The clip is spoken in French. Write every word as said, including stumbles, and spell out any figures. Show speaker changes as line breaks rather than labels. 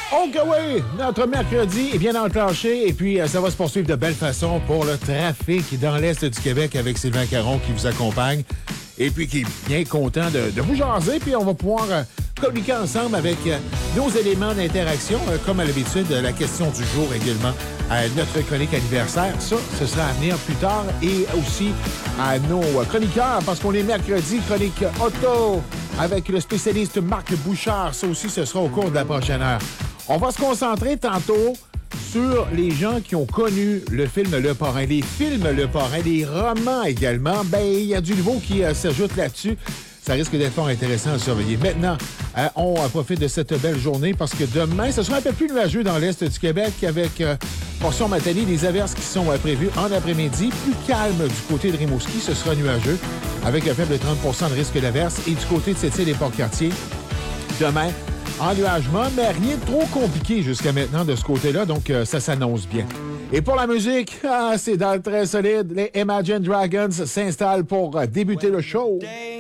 OK, oui, notre mercredi est bien enclenché et puis euh, ça va se poursuivre de belle façon pour le trafic dans l'Est du Québec avec Sylvain Caron qui vous accompagne et puis qui est bien content de, de vous jaser. Puis on va pouvoir euh, communiquer ensemble avec euh, nos éléments d'interaction, euh, comme à l'habitude, euh, la question du jour également, euh, notre chronique anniversaire. Ça, ce sera à venir plus tard et aussi à nos euh, chroniqueurs parce qu'on est mercredi, chronique auto avec le spécialiste Marc Bouchard. Ça aussi, ce sera au cours de la prochaine heure. On va se concentrer tantôt sur les gens qui ont connu le film Le Parrain, les films Le Parrain, les romans également. Ben, il y a du nouveau qui euh, s'ajoute là-dessus. Ça risque d'être fort intéressant à surveiller. Maintenant, euh, on euh, profite de cette belle journée parce que demain, ce sera un peu plus nuageux dans l'Est du Québec avec euh, portion matinée, des averses qui sont euh, prévues en après-midi. Plus calme du côté de Rimouski, ce sera nuageux avec un faible trente pour cent de risque d'averse. Et du côté de Sept-Îles et Port-Cartier, demain, ennuagement, mais rien de trop compliqué jusqu'à maintenant de ce côté-là, donc euh, ça s'annonce bien. Et pour la musique, ah, c'est dans le très solide. Les Imagine Dragons s'installent pour euh, débuter le show.